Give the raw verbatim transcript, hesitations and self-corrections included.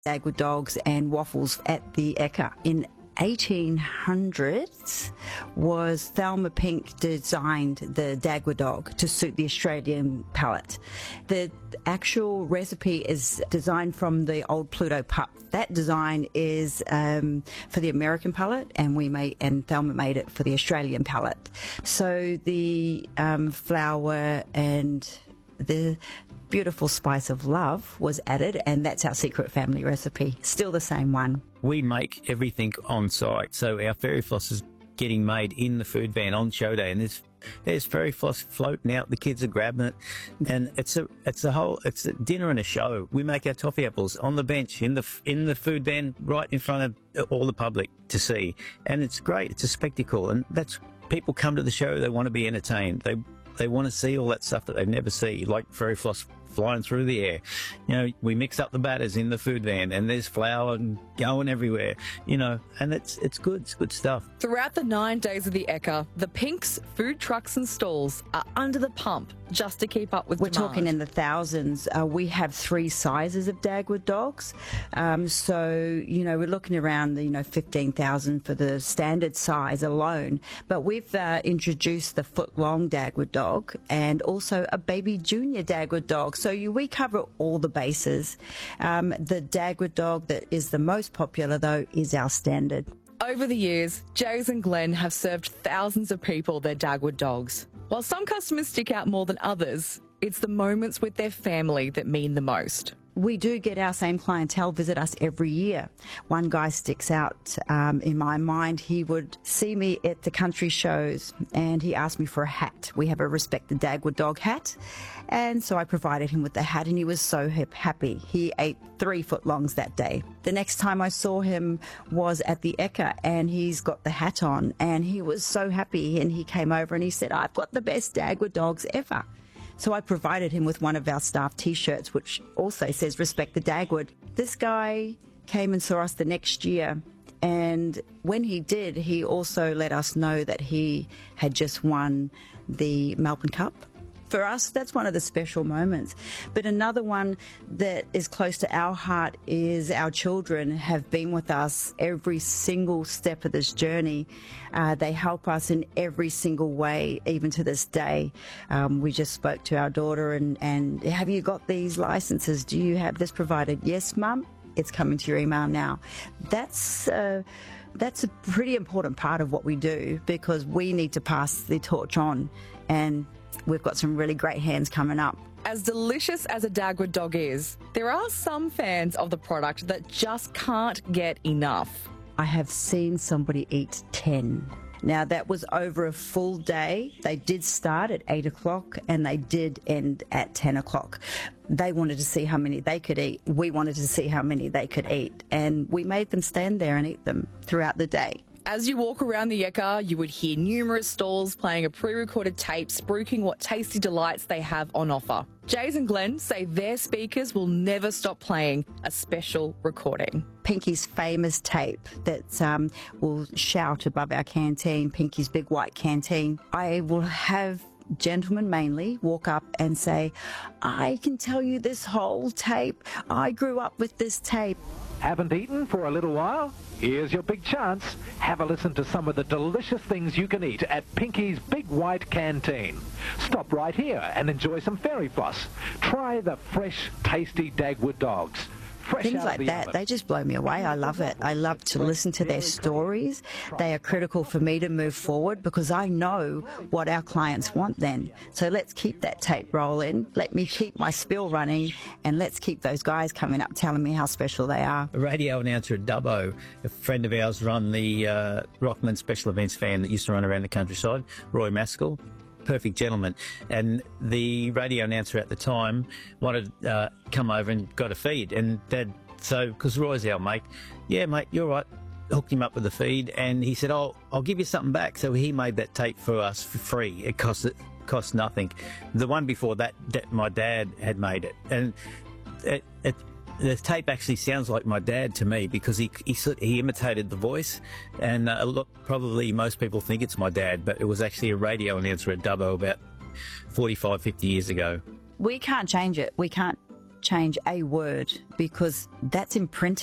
Dagwood dogs and waffles at the Ekka. In eighteen hundreds was Thelma Pink designed the Dagwood dog to suit the Australian palate. The actual recipe is designed from the old Pluto pup. That design is um, for the American palate, and we made and Thelma made it for the Australian palate. So the um, flour and the beautiful spice of love was added, and that's our secret family recipe. Still the same one. We make everything on site, so our fairy floss is getting made in the food van on show day, and there's there's fairy floss floating out. The kids are grabbing it, and it's a it's a whole it's a dinner and a show. We make our toffee apples on the bench in the in the food van right in front of all the public to see, and it's great. It's a spectacle, and that's people come to the show. They want to be entertained. They They want to see all that stuff that they've never seen, like fairy floss flying through the air. You know, we mix up the batters in the food van, and there's flour going everywhere, you know, and it's it's good. It's good stuff. Throughout the nine days of the Ekka, the Pinks food trucks and stalls are under the pump just to keep up with We're demand. talking in the thousands. Uh, we have three sizes of Dagwood dogs. Um, so, you know, we're looking around the, you know, fifteen thousand for the standard size alone. But we've uh, introduced the foot-long Dagwood dog and also a baby junior Dagwood dog. So you, we cover all the bases. Um, the Dagwood dog that is the most popular, though, is our standard. Over the years, Jays and Glenn have served thousands of people their Dagwood dogs. While some customers stick out more than others, it's the moments with their family that mean the most. We do get our same clientele visit us every year. One guy sticks out um, in my mind. He would see me at the country shows and he asked me for a hat. We have a Respect the Dagwood dog hat. And so I provided him with the hat and he was so hip, happy. He ate three foot longs that day. The next time I saw him was at the Ekka and he's got the hat on and he was so happy and he came over and he said, I've got the best Dagwood dogs ever. So I provided him with one of our staff T-shirts, which also says Respect the Dagwood. This guy came and saw us the next year, and when he did, he also let us know that he had just won the Melbourne Cup. For us, that's one of the special moments. But another one that is close to our heart is our children have been with us every single step of this journey. Uh, they help us in every single way, even to this day. Um, we just spoke to our daughter and, and have you got these licenses? Do you have this provided? Yes, Mum. It's coming to your email now. That's uh, that's a pretty important part of what we do because we need to pass the torch on, and we've got some really great hands coming up. As delicious as a Dagwood dog is, there are some fans of the product that just can't get enough. I have seen somebody eat ten. Now, that was over a full day. They did start at eight o'clock and they did end at ten o'clock. They wanted to see how many they could eat. We wanted to see how many they could eat. And we made them stand there and eat them throughout the day. As you walk around the Ekka, you would hear numerous stalls playing a pre-recorded tape spruiking what tasty delights they have on offer. Jays and Glenn say their speakers will never stop playing a special recording. Pinky's famous tape that um, will shout above our canteen, Pinky's Big White Canteen. I will have gentlemen mainly walk up and say, I can tell you this whole tape. I grew up with this tape. Haven't eaten for a little while? Here's your big chance. Have a listen to some of the delicious things you can eat at Pinky's Big White Canteen. Stop right here and enjoy some fairy floss. Try the fresh, tasty Dagwood dogs. Fresh Things out like of the that, oven. they just blow me away. I love it. I love to listen to their stories. They are critical for me to move forward because I know what our clients want then. So let's keep that tape rolling. Let me keep my spill running and let's keep those guys coming up telling me how special they are. A radio announcer at Dubbo, a friend of ours run the uh, Rockman Special Events van that used to run around the countryside, Roy Maskell. Perfect gentleman, and the radio announcer at the time wanted to uh, come over and got a feed, and Dad, so because Roy's our mate, yeah mate, you're right, hooked him up with the feed, and he said, oh, I'll give you something back. So he made that tape for us for free. It cost it cost nothing. The one before that, that my dad had made it, and it, it the tape actually sounds like my dad to me because he he, he imitated the voice, and uh, look, probably most people think it's my dad, but it was actually a radio announcer at Dubbo about forty-five, fifty years ago. We can't change it. We can't change a word because that's imprinted